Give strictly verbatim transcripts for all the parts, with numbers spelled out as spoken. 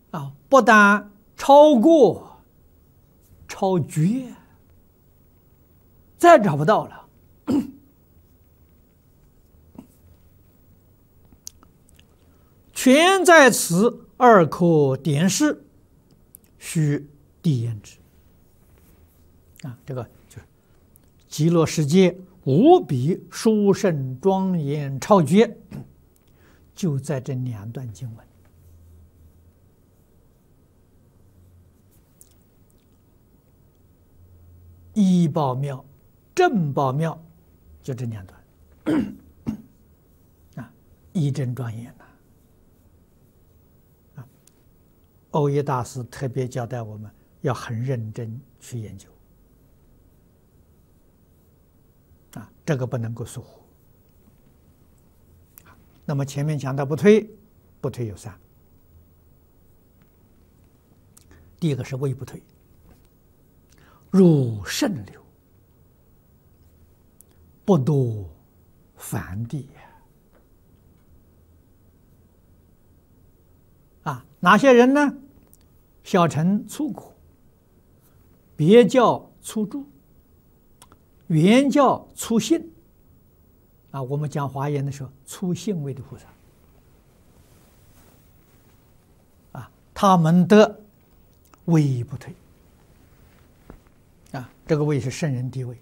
啊，不但超过，超绝，再找不到了。全在此二可点示，须谛言之。啊，这个就是极乐世界无比殊胜庄严超绝，就在这两段经文。一报妙，正报妙，就这两段。啊，一真庄严呐！啊，欧耶大师特别交代我们要很认真去研究。啊，这个不能够疏忽。那么前面讲到不退，不退有三。第一个是微不退，入圣流，不堕凡地。啊，哪些人呢？小乘粗苦，别教粗助，原教粗信。啊，我们讲华严的时候，粗信位的菩萨，啊，他们的位不退。啊，这个位是圣人地位。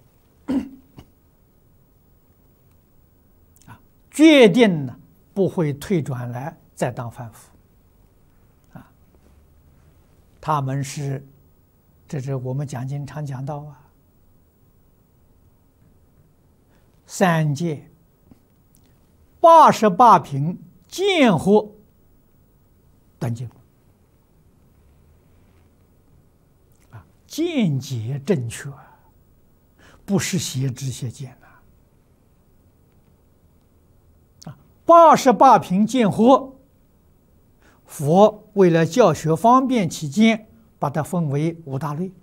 啊，决定呢不会退转来再当凡夫。啊，他们是，这是我们讲经常讲到啊，三界八十八品见惑断尽。啊，见解正确，不是邪知邪见呐。啊，八十八品见惑，佛为了教学方便起见，把它分为五大类。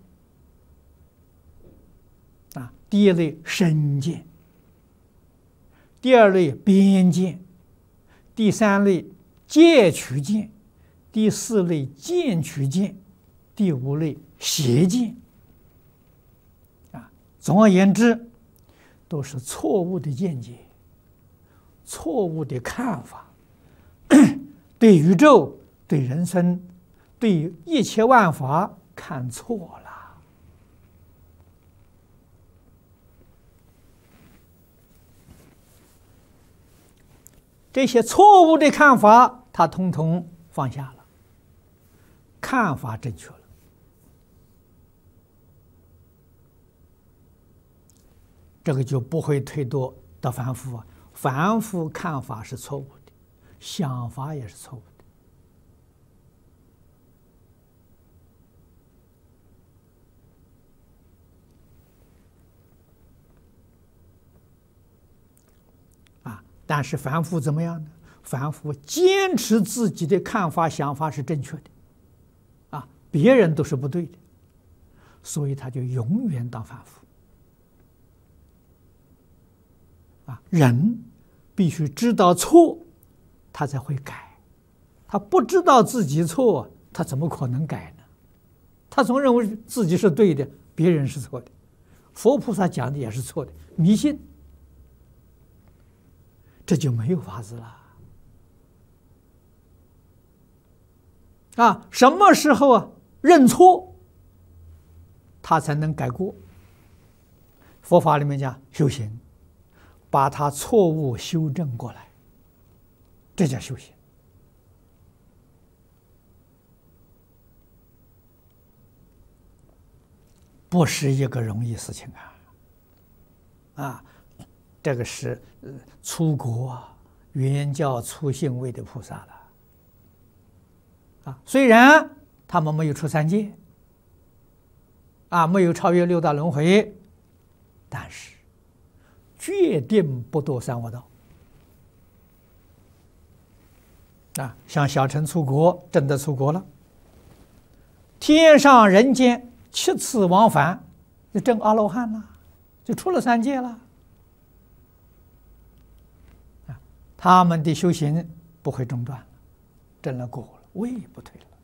啊，第一类身见，第二类边见，第三类戒取见，第四类见取见，第五类邪见。啊，总而言之，都是错误的见解，错误的看法，对宇宙、对人生、对一切万法看错了。这些错误的看法，他统统放下了，看法正确了。这个就不会退堕到凡夫啊！凡夫看法是错误的，想法也是错误的。啊！但是凡夫怎么样呢？凡夫坚持自己的看法、想法是正确的，啊，别人都是不对的，所以他就永远当凡夫。啊，人必须知道错，他才会改。他不知道自己错，他怎么可能改呢？他总认为自己是对的，别人是错的。佛菩萨讲的也是错的，迷信。这就没有法子了。啊，什么时候啊认错，他才能改过？佛法里面讲修行，把他错误修正过来，这叫修行。不是一个容易事情啊！啊。这个是呃出国原教出信位的菩萨了啊，虽然他们没有出三界，啊，没有超越六道轮回，但是决定不堕三恶道啊。像小乘出国，真的出国了，天上人间七次往返，就证阿罗汉了，就出了三界了。他们的修行不会中断了，证了果了，位不退了。